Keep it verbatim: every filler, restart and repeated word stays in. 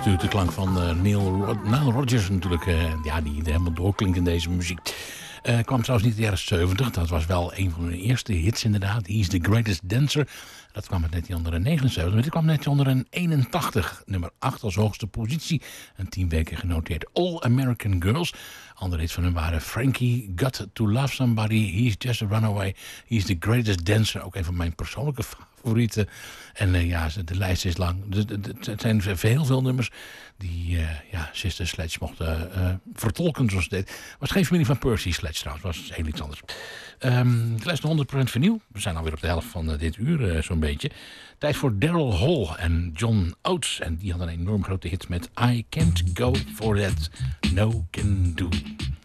natuurlijk de klank van uh, Neil, Rod- Nile Rodgers natuurlijk. Uh, ja, die helemaal doorklinkt in deze muziek. Uh, kwam trouwens niet in de jaren zeventig. Dat was wel een van hun eerste hits inderdaad. He's the Greatest Dancer. Dat kwam het net onder een negenenzeventig. Maar dit kwam net onder een eenentachtig. Nummer acht als hoogste positie. Een tien weken genoteerd. All American Girls. Andere hits van hem waren Frankie, Got to Love Somebody, He's Just a Runaway, He's the Greatest Dancer. Ook een van mijn persoonlijke favorieten. En uh, ja, de lijst is lang. Het zijn heel veel nummers die uh, ja, Sister Sledge mochten uh, vertolken zoals dit. Het was geen familie van Percy Sledge trouwens. Het was heel iets anders. Um, het lijst honderd procent vernieuw. We zijn alweer op de helft van uh, dit uur uh, zo'n beetje. Tijd voor Daryl Hall en John Oates. En die hadden een enorm grote hit met I Can't Go For That No Can Do.